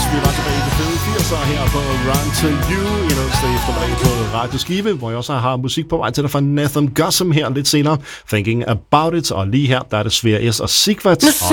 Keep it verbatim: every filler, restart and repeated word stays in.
Vi var tilbage i de fede firser her på Run To You, en onsdag eftermiddag på Radio Skive, hvor jeg også har musik på vej til dig fra Nathan Gossum her lidt senere. Thinking About It, og lige her, der er det Sverre S og Sigvat. Nu